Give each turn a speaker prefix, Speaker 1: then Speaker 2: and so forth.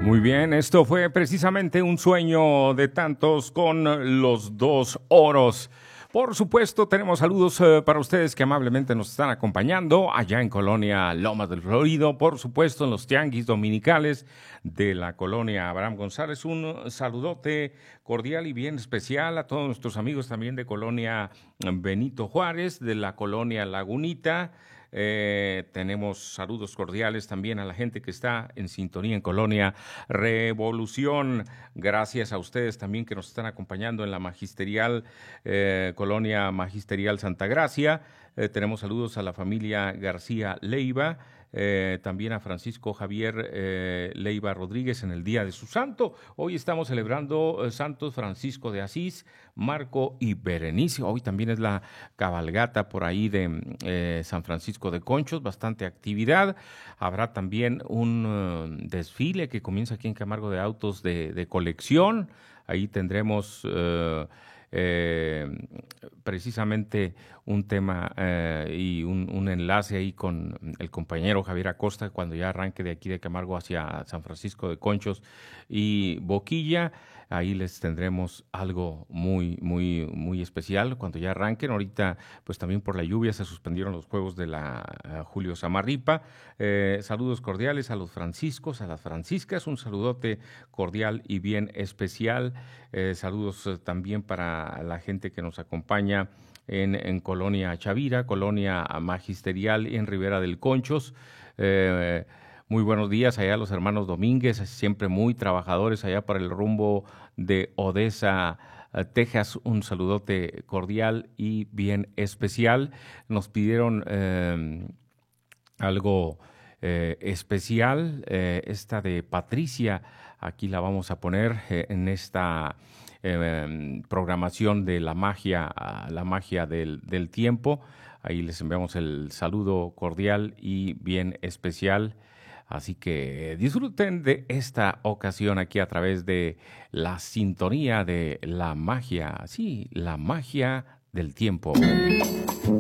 Speaker 1: Muy bien, esto fue precisamente un sueño de tantos con los dos oros. Por supuesto, tenemos saludos para ustedes que amablemente nos están acompañando allá en Colonia Lomas del Florido, por supuesto en los tianguis dominicales de la Colonia Abraham González. Un saludote cordial y bien especial a todos nuestros amigos también de Colonia Benito Juárez, de la Colonia Lagunita. Tenemos saludos cordiales también a la gente que está en sintonía en Colonia Revolución. Gracias a ustedes también que nos están acompañando en la magisterial Colonia Magisterial Santa Gracia. Tenemos saludos a la familia García Leiva. También a Francisco Javier Leiva Rodríguez en el día de su santo. Hoy estamos celebrando Santos Francisco de Asís, Marco y Berenice. Hoy también es la cabalgata por ahí de San Francisco de Conchos, bastante actividad. Habrá también un desfile que comienza aquí en Camargo de autos de colección. Ahí tendremos precisamente un tema y un enlace ahí con el compañero Javier Acosta cuando ya arranque de aquí de Camargo hacia San Francisco de Conchos y Boquilla. Ahí les tendremos algo muy especial cuando ya arranquen. Ahorita, pues también por la lluvia se suspendieron los juegos de la Julio Samarripa. Saludos cordiales a los franciscos, a las franciscas. Un saludote cordial y bien especial. Saludos también para la gente que nos acompaña en Colonia Chavira, Colonia Magisterial y en Ribera del Conchos. Muy buenos días allá a los hermanos Domínguez, siempre muy trabajadores allá para el rumbo de Odessa, Texas. Un saludote cordial y bien especial. Nos pidieron algo especial, esta de Patricia. Aquí la vamos a poner en esta programación de la magia del tiempo. Ahí les enviamos el saludo cordial y bien especial. Así que disfruten de esta ocasión aquí a través de la sintonía de la magia, sí, la magia del tiempo.